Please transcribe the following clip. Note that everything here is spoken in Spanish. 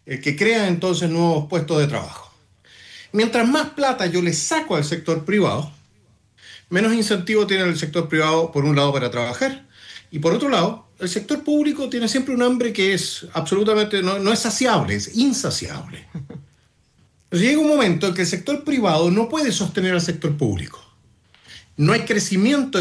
que crea entonces nuevos puestos de trabajo. Mientras más plata yo le saco al sector privado, menos incentivo tiene el sector privado, por un lado, para trabajar, y por otro lado, el sector público tiene siempre un hambre que es absolutamente, no es saciable, es insaciable. Entonces llega un momento en que el sector privado no puede sostener al sector público. No hay crecimiento